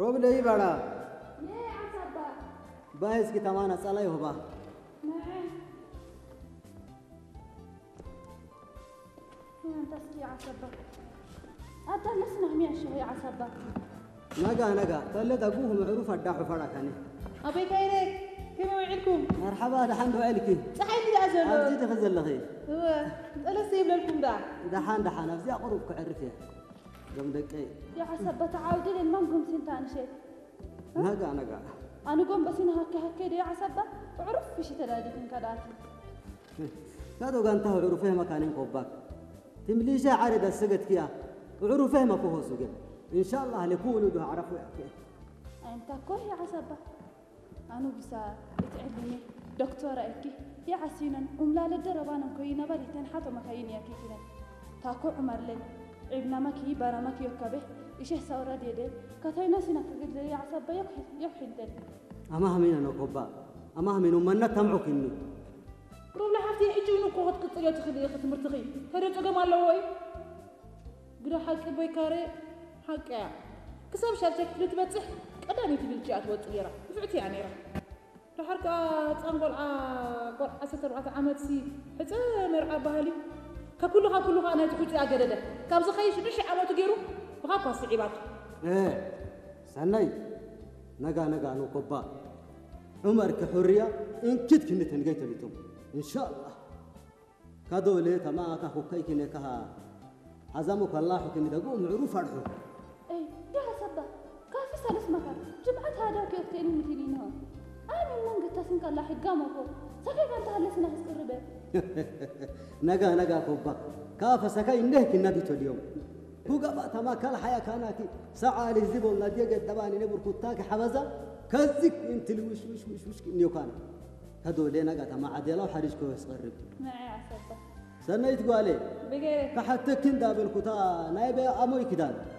روب لي بڑا ليه عصبة بايس کی تمانا صلاة هو با نعم انت سكي عصبة أنت لسنا ميشو يا عصبة نجا تلت أبوه معروف الداحو فرا كاني أبي كيرك كيف وعدكم مرحبا دحين بعلك صحيح لي أزل أبدي تغزل لغي هو أنا سيب لكم ده دحين أفزي أقرب كعرفه قم دقي يا عصبة تعاودي لين ما نقوم سنتان شيء نجا أنا قوم بس إنها هكا يا عصبة عرف في شيء تلاديكم كذاتي كادو قانته عرفه مكانين قباك تمليشة عارض السجد كيا عرفه ما فيه سجد إن شاء الله لكونوا ده عرفوا يحكي أنت كوه يا عصبة أنا بس تعلمني دكتورة إكي يا عسينا لا للدربان كوينا بري تنحط مكاين يا كيكنا تاكو عمر لي ابن مكي برا مكي يكبه إيش سورة ديده كتاينا سينا كقدر يا عصبة يحين تل أما همين أنا كوبا أما همين ومنا تمعك إني روح لحفتي إجوا نقوة قطية تخلي خت مرتغي هرب تجمع اللوي قرا حق بيكاري حق كسب شرتك لتبتح قداني تبلجات وطيرة فعتي يعني لحركة تنقل قل أساتر عمد سي حتى مرعى بالي كلها أنا تقولي أجدده كابز خيش نش عمود تجيرو بغاقة صعيبات إيه سناي نجا نقبا عمر كحرية إن كنت نجيت بيتهم إن شاء الله كادو لي تما كحكي كنكها عزمك الله حكي تقوم معروف أرحو إيه يا حسبة كافي سالس مكان جمعت هذا كيف تاني مثلينها أنا من قلت سنك الله حقامه سكيف أنت هلسنا هسقربه نجا كوبا كاف سكاي إنه النبي اليوم هو قبا تما كل حياة كانت ساعة للزبون لا ديجة دباني نبر كتاك حبزة كذك انت وش نيوكان هدول لنا قا تما عديلا وحريش كويس قرب معي عصبة سنة تقولي بغيرك كحتى كندا بالكتا نايبة أموي كدان